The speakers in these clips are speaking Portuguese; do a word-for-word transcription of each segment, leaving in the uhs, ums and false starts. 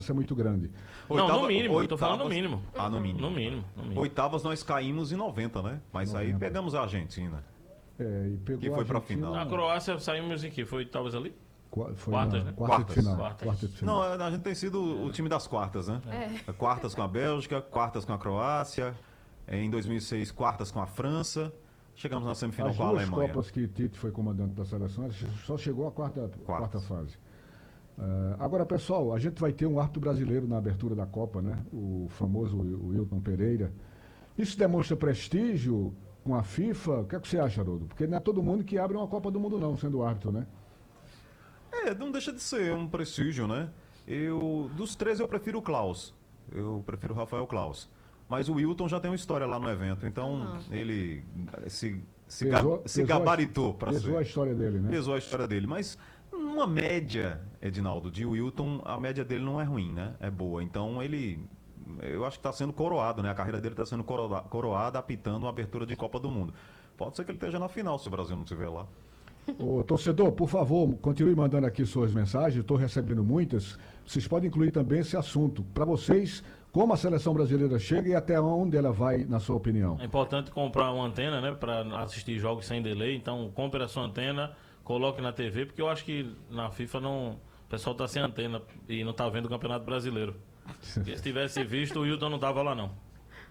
é muito grande. Não, Oitava- no mínimo, eu tô oitavas- falando no mínimo. Ah, no mínimo. No mínimo, no mínimo. Oitavas nós caímos em noventa, né? Mas aí noventa. pegamos a Argentina. É, e pegou Que foi a pra Argentina- final. Na Croácia saímos em que? Foi talvez ali? Qua- Foi Quartas, na né? quarta de Quartas. final. Quartas. Quarta de final. Não, a gente tem sido o time das quartas, né? É. Quartas com a Bélgica, quartas com a Croácia, em dois mil e seis, quartas com a França. Chegamos na semifinal As com a duas Alemanha. Copas que Tite foi comandante da seleção, só chegou à quarta, quarta fase. Uh, agora, pessoal, a gente vai ter um árbitro brasileiro na abertura da Copa, né? O famoso Wilton Pereira. Isso demonstra prestígio com a FIFA? O que é que você acha, Haroldo? Porque não é todo mundo que abre uma Copa do Mundo, não, sendo árbitro, né? É, não deixa de ser um prestígio, né? Eu, dos três, eu prefiro o Klaus. Eu prefiro o Rafael Klaus. Mas o Wilton já tem uma história lá no evento, então ele se, se, Pesou- ga- se pesou a- gabaritou para Pesou a ser. história dele, né? Pesou a história dele. Mas uma média, Edinaldo, de Wilton, a média dele não é ruim, né? É boa. Então ele, eu acho que está sendo coroado, né? A carreira dele está sendo coroa- coroada apitando uma abertura de Copa do Mundo. Pode ser que ele esteja na final, se o Brasil não estiver lá. Ô, torcedor, por favor, continue mandando aqui suas mensagens, estou recebendo muitas. Vocês podem incluir também esse assunto. Para vocês, como a seleção brasileira chega e até onde ela vai, na sua opinião? É importante comprar uma antena, né? Pra assistir jogos sem delay. Então, compre a sua antena, coloque na T V, porque eu acho que na FIFA não. O pessoal tá sem antena e não tá vendo o Campeonato Brasileiro. Porque se tivesse visto, o Wilton não tava lá, não.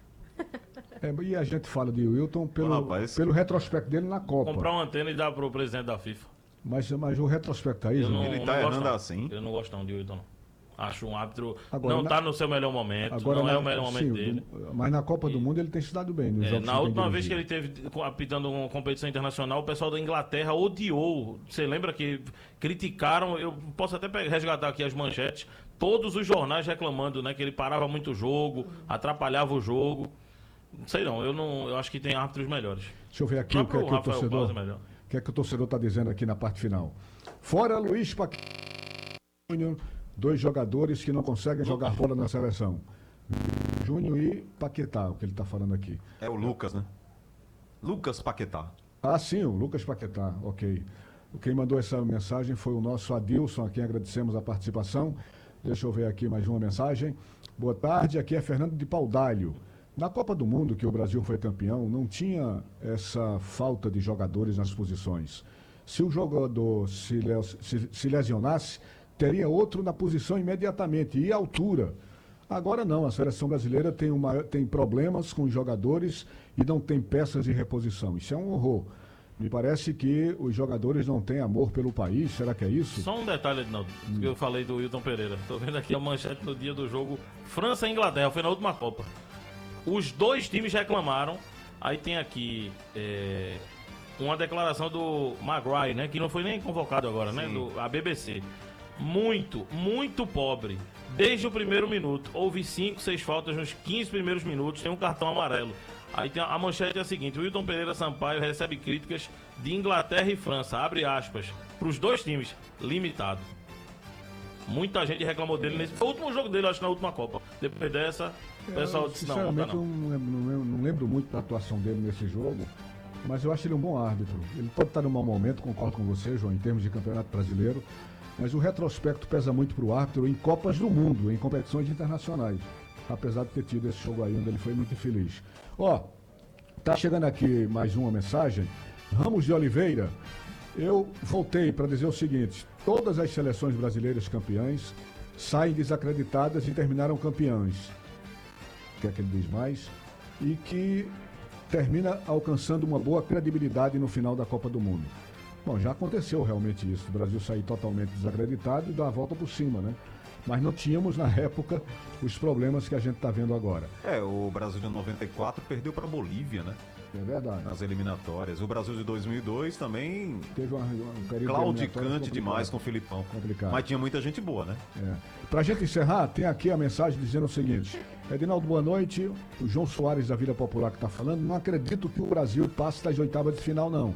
É, e a gente fala de Wilton pelo, Ô, rapaz. pelo retrospecto dele na Copa. Comprar uma antena e dar pro presidente da FIFA. Mas, mas o retrospecto aí, Eu Zé, não, Ele não tá gosto, errando não. assim? Eu não gosto não de Wilton, não. Acho um árbitro. Agora, não na- tá no seu melhor momento. não na- é o melhor momento sim, dele. do- mas na Copa do Mundo ele tem se dado bem. Nos É, jogos na que tem última vez que ele dirigido. teve co- apitando uma competição internacional, o pessoal da Inglaterra odiou. Você lembra que criticaram? Eu posso até pegar, resgatar aqui as manchetes. Todos os jornais reclamando, né, que ele parava muito o jogo, atrapalhava o jogo. Não sei não, eu não, eu acho que tem árbitros melhores. Deixa eu ver aqui o que é próprio que o Rafael torcedor Claus é melhor. o que é que o torcedor está dizendo aqui na parte final. Fora Luiz Paquetá, dois jogadores que não conseguem jogar bola na seleção. Júnior e Paquetá, o que ele está falando aqui. É o Lucas, né? Lucas Paquetá. Ah, sim, o Lucas Paquetá, ok. Quem mandou essa mensagem foi o nosso Adilson, a quem agradecemos a participação. Deixa eu ver aqui mais uma mensagem. Boa tarde, aqui é Fernando de Paudalho. Na Copa do Mundo, que o Brasil foi campeão, não tinha essa falta de jogadores nas posições. Se o jogador se, le- se- se lesionasse, teria outro na posição imediatamente, e a altura. Agora não, a seleção brasileira tem, uma, tem problemas com os jogadores e não tem peças de reposição. Isso é um horror. Me parece que os jogadores não têm amor pelo país, será que é isso? Só um detalhe, Edinaldo, que eu falei do Wilton Pereira. Tô vendo aqui a manchete no dia do jogo França e Inglaterra, foi na última Copa. Os dois times reclamaram. Aí tem aqui é, uma declaração do Maguire, né? Que não foi nem convocado agora, né? Do, a B B C. Muito, muito pobre. Desde o primeiro minuto. Houve cinco, seis faltas nos quinze primeiros minutos. Tem um cartão amarelo. Aí tem a, a manchete é a seguinte: Wilton Pereira Sampaio recebe críticas de Inglaterra e França. Abre aspas. Para os dois times. Limitado. Muita gente reclamou dele nesse. Foi o último jogo dele, acho, na última Copa. Depois dessa, o pessoal Eu, disse: não, não, tá sinceramente, eu não. não lembro, não lembro- não lembro muito da atuação dele nesse jogo, mas eu acho ele um bom árbitro. Ele pode estar num mau momento, concordo com você, João, em termos de campeonato brasileiro, mas o retrospecto pesa muito para o árbitro em Copas do Mundo, em competições internacionais, apesar de ter tido esse jogo aí onde ele foi muito infeliz. Ó, tá chegando aqui mais uma mensagem. Ramos de Oliveira, eu voltei para dizer o seguinte: todas as seleções brasileiras campeãs saem desacreditadas e terminaram campeãs. O que é que ele diz mais? E que termina alcançando uma boa credibilidade no final da Copa do Mundo. Bom, já aconteceu realmente isso, o Brasil sair totalmente desacreditado e dar a volta por cima, né? Mas não tínhamos na época os problemas que a gente está vendo agora. É, o Brasil de noventa e quatro perdeu para a Bolívia, né? É verdade. Nas eliminatórias. O Brasil de dois mil e dois também Teve uma, um período claudicante eliminatório demais com o complicado. Filipão. Complicado. Mas tinha muita gente boa, né? É. Pra gente encerrar, tem aqui a mensagem dizendo o seguinte: Edinaldo, boa noite. O João Soares da Vida Popular que está falando. Não acredito que o Brasil passe das oitavas de final, não.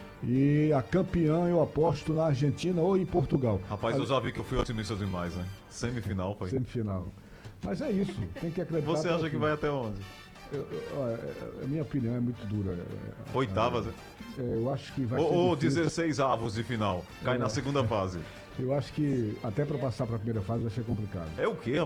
E a campeã eu aposto na Argentina ou em Portugal. Rapaz, eu já vi que eu fui otimista demais, né? Semifinal foi. Semifinal. Mas é isso, tem que acreditar. Você até o acha que fim. vai até onde? Eu- eu- ó, é- a minha opinião é muito dura. É, Oitavas, né? é, eu acho que vai ser Ou, ou difícil. dezesseis avos de final. Cai É. na segunda fase. Eu acho que até para passar para a primeira fase vai ser complicado. É o quê, rapaz?